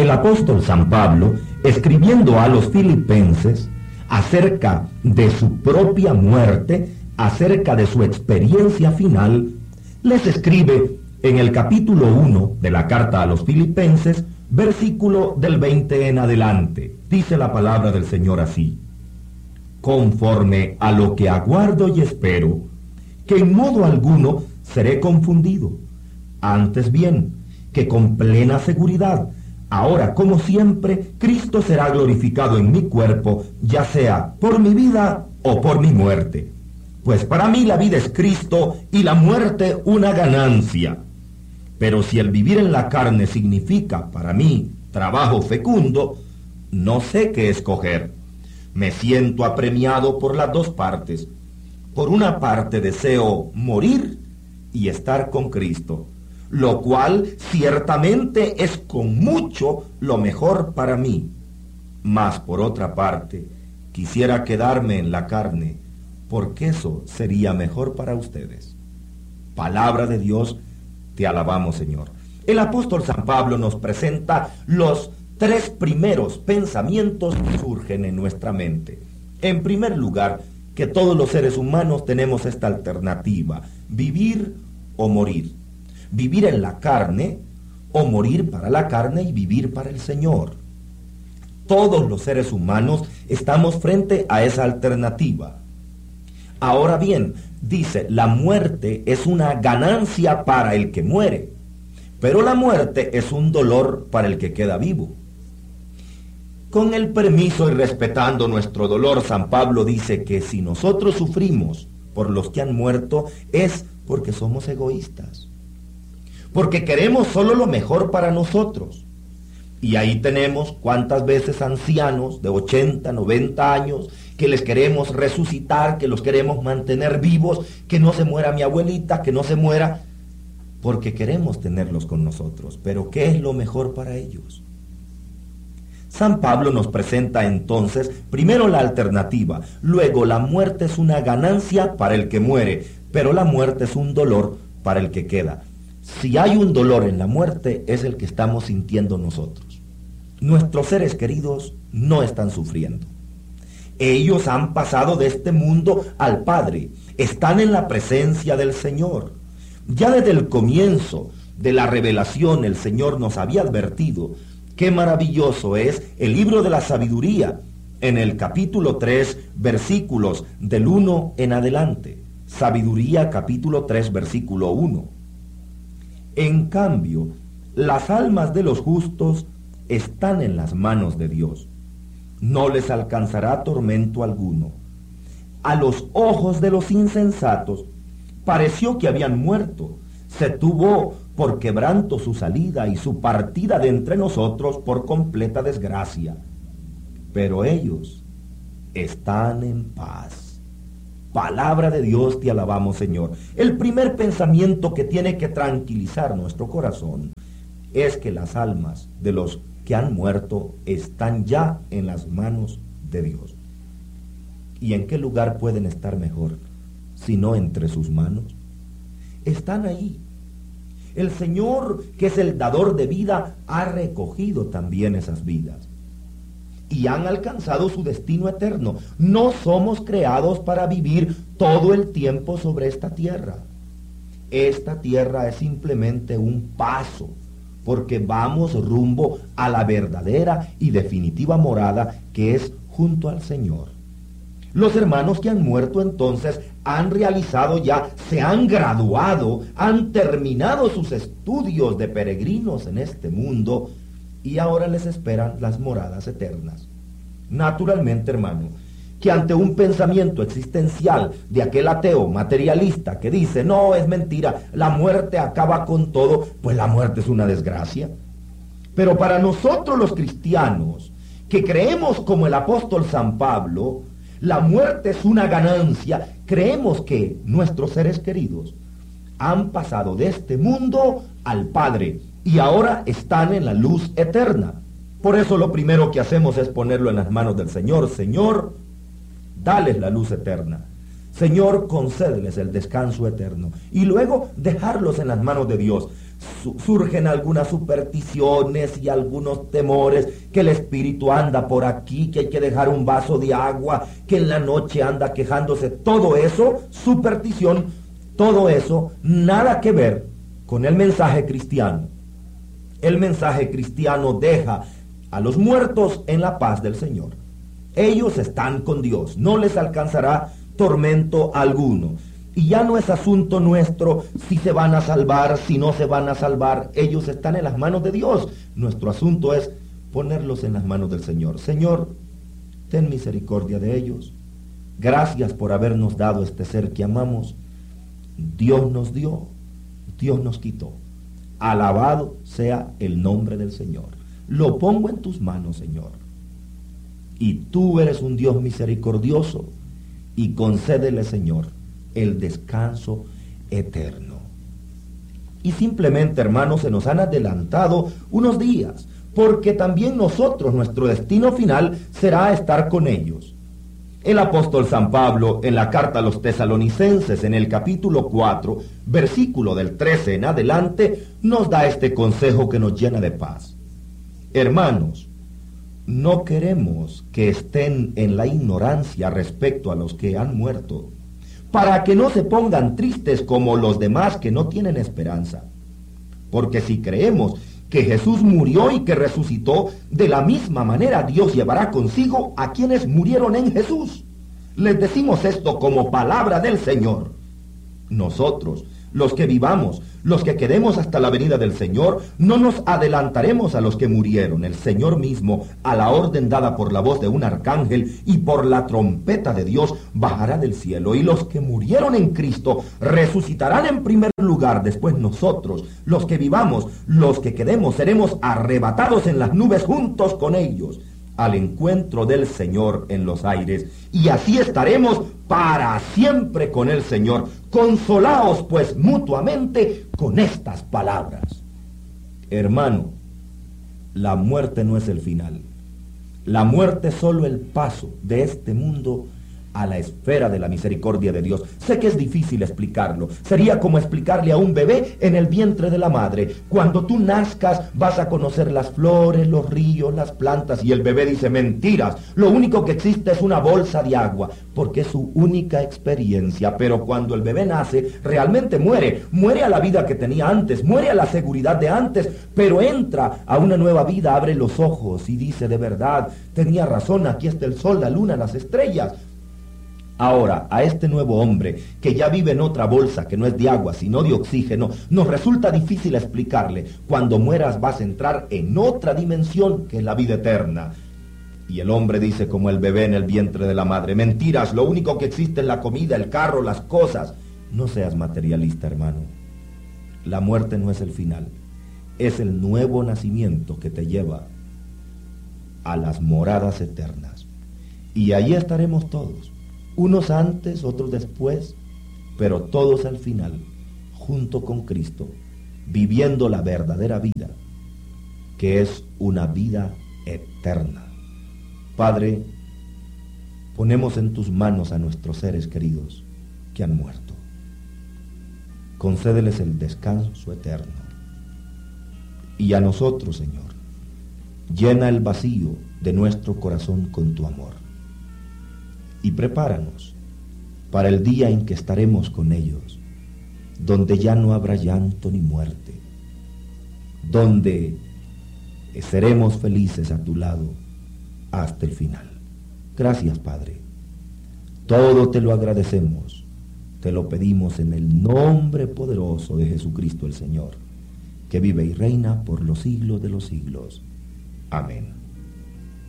El apóstol San Pablo, escribiendo a los filipenses acerca de su propia muerte, acerca de su experiencia final, les escribe en el capítulo 1 de la carta a los filipenses, versículo del 20 en adelante. Dice la palabra del Señor así: conforme a lo que aguardo y espero, que en modo alguno seré confundido. Antes bien, que con plena seguridad, ahora como siempre, Cristo será glorificado en mi cuerpo, ya sea por mi vida o por mi muerte. Pues para mí la vida es Cristo y la muerte una ganancia. Pero si el vivir en la carne significa para mí trabajo fecundo, no sé qué escoger. Me siento apremiado por las dos partes. Por una parte deseo morir y estar con Cristo, lo cual ciertamente es con mucho lo mejor para mí. Mas por otra parte, quisiera quedarme en la carne, porque eso sería mejor para ustedes. Palabra de Dios, te alabamos, Señor. El apóstol San Pablo nos presenta los tres primeros pensamientos que surgen en nuestra mente. En primer lugar, que todos los seres humanos tenemos esta alternativa: vivir o morir. Vivir en la carne o morir para la carne y vivir para el Señor. Todos los seres humanos estamos frente a esa alternativa. Ahora bien, dice, la muerte es una ganancia para el que muere, pero la muerte es un dolor para el que queda vivo. Con el permiso y respetando nuestro dolor, San Pablo dice que si nosotros sufrimos por los que han muerto es porque somos egoístas, porque queremos solo lo mejor para nosotros. Y ahí tenemos cuántas veces ancianos de 80, 90 años que les queremos resucitar, que los queremos mantener vivos, que no se muera mi abuelita, que no se muera, porque queremos tenerlos con nosotros. Pero ¿qué es lo mejor para ellos? San Pablo nos presenta entonces primero la alternativa, luego la muerte es una ganancia para el que muere, pero la muerte es un dolor para el que queda. Si hay un dolor en la muerte, es el que estamos sintiendo nosotros. Nuestros seres queridos no están sufriendo. Ellos han pasado de este mundo al Padre, están en la presencia del Señor. Ya desde el comienzo de la revelación el Señor nos había advertido qué maravilloso es el libro de la sabiduría en el capítulo 3, versículos del 1 en adelante. Sabiduría capítulo 3, versículo 1. En cambio, las almas de los justos están en las manos de Dios. No les alcanzará tormento alguno. A los ojos de los insensatos pareció que habían muerto. Se tuvo por quebranto su salida y su partida de entre nosotros por completa desgracia. Pero ellos están en paz. Palabra de Dios, te alabamos, Señor. El primer pensamiento que tiene que tranquilizar nuestro corazón es que las almas de los que han muerto están ya en las manos de Dios. ¿Y en qué lugar pueden estar mejor si no entre sus manos? Están ahí. El Señor, que es el dador de vida, ha recogido también esas vidas y han alcanzado su destino eterno. No somos creados para vivir todo el tiempo sobre esta tierra. Esta tierra es simplemente un paso, porque vamos rumbo a la verdadera y definitiva morada que es junto al Señor. Los hermanos que han muerto entonces han realizado ya, se han graduado, han terminado sus estudios de peregrinos en este mundo y ahora les esperan las moradas eternas. Naturalmente, hermano, que ante un pensamiento existencial de aquel ateo materialista que dice, no, es mentira, la muerte acaba con todo, pues la muerte es una desgracia. Pero para nosotros los cristianos, que creemos como el apóstol San Pablo, la muerte es una ganancia, creemos que nuestros seres queridos han pasado de este mundo al Padre y ahora están en la luz eterna. Por eso lo primero que hacemos es ponerlo en las manos del Señor. Señor, dales la luz eterna. Señor, concédeles el descanso eterno. Y luego dejarlos en las manos de Dios. surgen algunas supersticiones y algunos temores, que el espíritu anda por aquí, que hay que dejar un vaso de agua, que en la noche anda quejándose. Todo eso, superstición, todo eso, nada que ver con el mensaje cristiano. El mensaje cristiano deja a los muertos en la paz del Señor. Ellos están con Dios, no les alcanzará tormento alguno. Y ya no es asunto nuestro si se van a salvar, si no se van a salvar. Ellos están en las manos de Dios. Nuestro asunto es ponerlos en las manos del Señor. Señor, ten misericordia de ellos. Gracias por habernos dado este ser que amamos. Dios nos dio, Dios nos quitó. Alabado sea el nombre del Señor. Lo pongo en tus manos, Señor. Y tú eres un Dios misericordioso. Y concédele, Señor, el descanso eterno. Y simplemente, hermanos, se nos han adelantado unos días, porque también nosotros, nuestro destino final será estar con ellos. El apóstol San Pablo, en la carta a los tesalonicenses, en el capítulo 4, versículo del 13 en adelante, nos da este consejo que nos llena de paz. Hermanos, no queremos que estén en la ignorancia respecto a los que han muerto, para que no se pongan tristes como los demás que no tienen esperanza. Porque si creemos que Jesús murió y que resucitó, de la misma manera Dios llevará consigo a quienes murieron en Jesús. Les decimos esto como palabra del Señor. Nosotros, los que vivamos, los que quedemos hasta la venida del Señor, no nos adelantaremos a los que murieron. El Señor mismo, a la orden dada por la voz de un arcángel y por la trompeta de Dios, bajará del cielo. Y los que murieron en Cristo resucitarán en primer lugar. Después nosotros, los que vivamos, los que quedemos, seremos arrebatados en las nubes juntos con ellos, al encuentro del Señor en los aires. Y así estaremos para siempre con el Señor. Consolaos pues mutuamente con estas palabras. Hermano, la muerte no es el final. La muerte es solo el paso de este mundo a la esfera de la misericordia de Dios. Sé que es difícil explicarlo. Sería como explicarle a un bebé en el vientre de la madre. Cuando tú nazcas vas a conocer las flores, los ríos, las plantas, y el bebé dice: mentiras, lo único que existe es una bolsa de agua, porque es su única experiencia. Pero cuando el bebé nace, realmente muere a la vida que tenía antes, muere a la seguridad de antes, pero entra a una nueva vida, abre los ojos y dice: de verdad, tenía razón, aquí está el sol, la luna, las estrellas. Ahora, a este nuevo hombre, que ya vive en otra bolsa, que no es de agua, sino de oxígeno, nos resulta difícil explicarle: cuando mueras vas a entrar en otra dimensión, que es la vida eterna. Y el hombre dice como el bebé en el vientre de la madre: mentiras, lo único que existe es la comida, el carro, las cosas. No seas materialista, hermano. La muerte no es el final, es el nuevo nacimiento que te lleva a las moradas eternas. Y allí estaremos todos. Unos antes, otros después, pero todos al final, junto con Cristo, viviendo la verdadera vida, que es una vida eterna. Padre, ponemos en tus manos a nuestros seres queridos que han muerto. Concédeles el descanso eterno. Y a nosotros, Señor, llena el vacío de nuestro corazón con tu amor. Y prepáranos para el día en que estaremos con ellos, donde ya no habrá llanto ni muerte, donde seremos felices a tu lado hasta el final. Gracias, Padre. Todo te lo agradecemos, te lo pedimos en el nombre poderoso de Jesucristo el Señor, que vive y reina por los siglos de los siglos. Amén.